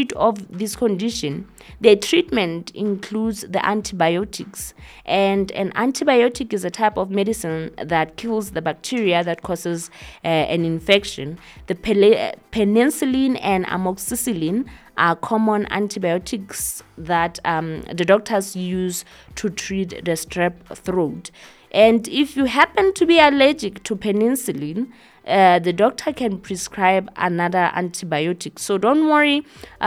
rid of this condition, the treatment includes the antibiotics. And an antibiotic is a type of medicine that kills the bacteria that causes an infection. The penicillin and amoxicillin are common antibiotics that the doctors use to treat the strep throat. And if you happen to be allergic to penicillin, the doctor can prescribe another antibiotic. So don't worry.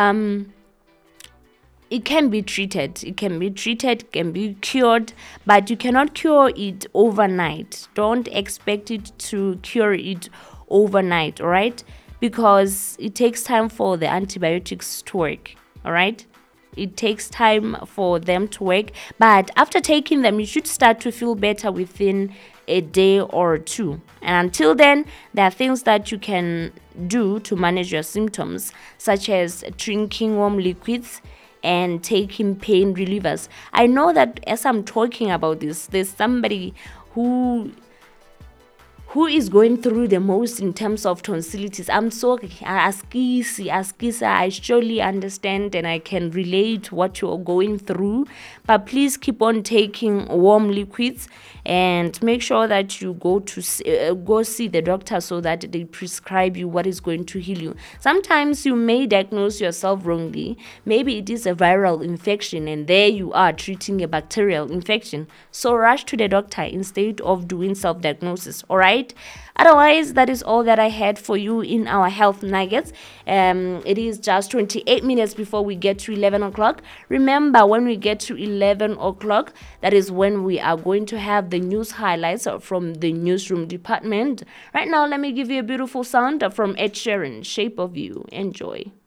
It can be treated, can be cured, but you cannot cure it overnight. Don't expect it to cure it overnight, all right? Because it takes time for the antibiotics to work, all right? It takes time for them to work, but after taking them, you should start to feel better within a day or two. And until then, there are things that you can do to manage your symptoms, such as drinking warm liquids and taking pain relievers. I know that as I'm talking about this, there's somebody who is going through the most in terms of tonsillitis. I'm sorry, Askisa, I surely understand and I can relate what you're going through. But please keep on taking warm liquids and make sure that you go see the doctor so that they prescribe you what is going to heal you. Sometimes you may diagnose yourself wrongly. Maybe it is a viral infection and there you are treating a bacterial infection. So rush to the doctor instead of doing self-diagnosis, all right? Otherwise, that is all that I had for you in our health nuggets. It is just 28 minutes before we get to 11 o'clock. Remember, when we get to 11 o'clock, that is when we are going to have the news highlights from the newsroom department. Right now, let me give you a beautiful sound from Ed Sheeran, Shape of You. Enjoy.